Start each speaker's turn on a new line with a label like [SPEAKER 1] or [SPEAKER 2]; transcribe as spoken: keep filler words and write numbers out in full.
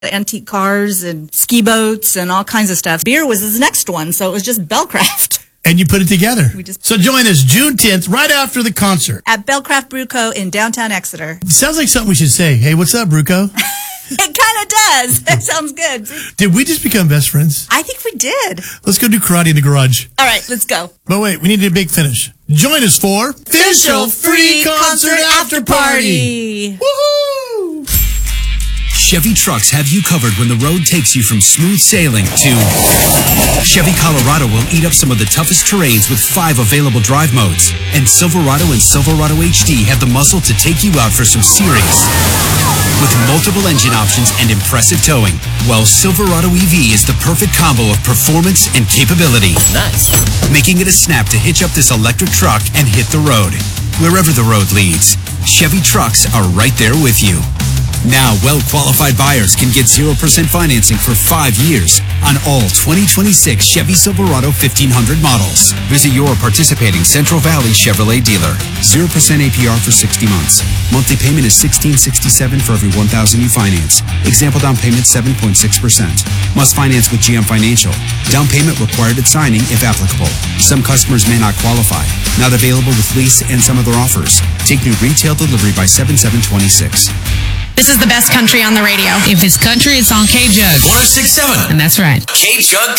[SPEAKER 1] antique cars and ski boats and all kinds of stuff. Beer was his next one, so it was just Bellcraft.
[SPEAKER 2] And you put it together.
[SPEAKER 1] We just
[SPEAKER 2] so join us June tenth, right after the concert.
[SPEAKER 1] At Bellcraft Brew Co. in downtown Exeter.
[SPEAKER 2] Sounds like something we should say. Hey, what's up, Brew Co?
[SPEAKER 1] It kind of does. That sounds good.
[SPEAKER 2] Did we just become best friends?
[SPEAKER 1] I think we did.
[SPEAKER 2] Let's go do karate in the garage.
[SPEAKER 1] All right, let's go.
[SPEAKER 2] But wait, we need a big finish. Join us for
[SPEAKER 1] Official Free Concert After Party.
[SPEAKER 2] Woohoo!
[SPEAKER 3] Chevy trucks have you covered when the road takes you from smooth sailing to Chevy Colorado will eat up some of the toughest terrains with five available drive modes. And Silverado and Silverado H D have the muscle to take you out for some serious with multiple engine options and impressive towing. While Silverado E V is the perfect combo of performance and capability.
[SPEAKER 4] Nice.
[SPEAKER 3] Making it a snap to hitch up this electric truck and hit the road. Wherever the road leads, Chevy trucks are right there with you. Now, well-qualified buyers can get zero percent financing for five years on all twenty twenty-six Chevy Silverado fifteen hundred models. Visit your participating Central Valley Chevrolet dealer. zero percent A P R for sixty months. Monthly payment is sixteen sixty-seven for every one thousand you finance. Example down payment seven point six percent. Must finance with G M Financial. Down payment required at signing if applicable. Some customers may not qualify. Not available with lease and some other offers. Take new retail delivery by seven seven twenty-six.
[SPEAKER 5] This is the best country on the radio. If it's country, it's on K-Jug.
[SPEAKER 4] one oh six point seven.
[SPEAKER 5] And that's right.
[SPEAKER 4] K-Jug